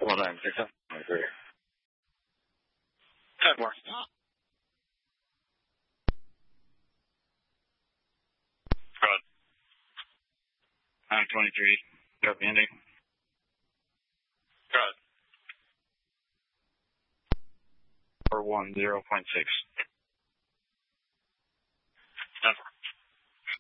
9 6 3. 10 more. Good. 923. Copy ending. Good. 410.6.